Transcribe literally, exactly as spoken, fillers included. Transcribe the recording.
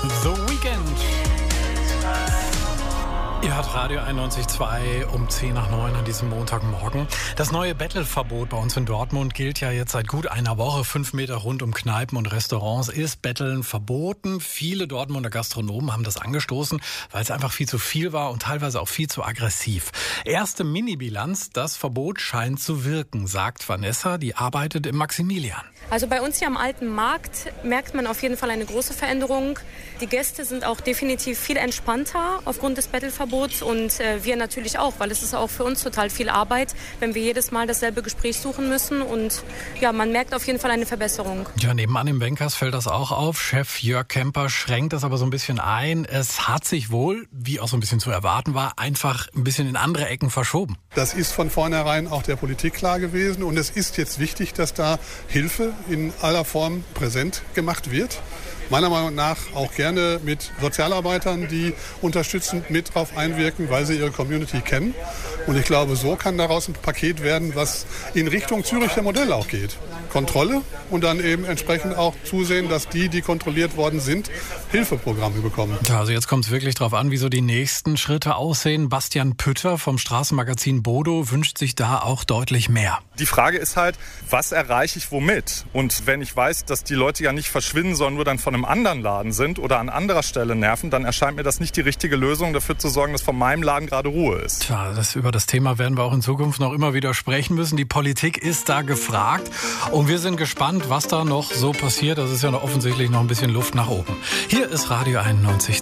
The Weekend. Ihr hört Radio einundneunzig Komma zwei um zehn nach neun an diesem Montagmorgen. Das neue Bettelverbot bei uns in Dortmund gilt ja jetzt seit gut einer Woche. Fünf Meter rund um Kneipen und Restaurants ist Betteln verboten. Viele Dortmunder Gastronomen haben das angestoßen, weil es einfach viel zu viel war und teilweise auch viel zu aggressiv. Erste Mini-Bilanz, das Verbot scheint zu wirken, sagt Vanessa, die arbeitet im Maximilian. Also bei uns hier am Alten Markt merkt man auf jeden Fall eine große Veränderung. Die Gäste sind auch definitiv viel entspannter aufgrund des Bettelverbots und äh, wir natürlich auch, weil es ist auch für uns total viel Arbeit, wenn wir jedes Mal dasselbe Gespräch suchen müssen und ja, man merkt auf jeden Fall eine Verbesserung. Ja, nebenan im Wenkers fällt das auch auf. Chef Jörg Kemper schränkt das aber so ein bisschen ein. Es hat sich wohl, wie auch so ein bisschen zu erwarten war, einfach ein bisschen in andere Ecken verschoben. Das ist von vornherein auch der Politik klar gewesen und es ist jetzt wichtig, dass da Hilfe in aller Form präsent gemacht wird. Meiner Meinung nach auch gerne mit Sozialarbeitern, die unterstützend mit drauf einwirken, weil sie ihre Community kennen. Und ich glaube, so kann daraus ein Paket werden, was in Richtung Züricher Modell auch geht. Kontrolle und dann eben entsprechend auch zusehen, dass die, die kontrolliert worden sind, Hilfeprogramme bekommen. Ja, also jetzt kommt es wirklich drauf an, wie so die nächsten Schritte aussehen. Bastian Pütter vom Straßenmagazin Bodo wünscht sich da auch deutlich mehr. Die Frage ist halt, was erreiche ich womit? Und wenn ich weiß, dass die Leute ja nicht verschwinden, sondern nur dann von einem anderen Laden sind oder an anderer Stelle nerven, dann erscheint mir das nicht die richtige Lösung, dafür zu sorgen, dass von meinem Laden gerade Ruhe ist. Tja, das, über das Thema werden wir auch in Zukunft noch immer wieder sprechen müssen. Die Politik ist da gefragt und wir sind gespannt, was da noch so passiert. Das ist ja noch offensichtlich noch ein bisschen Luft nach oben. Hier ist Radio einundneunzig.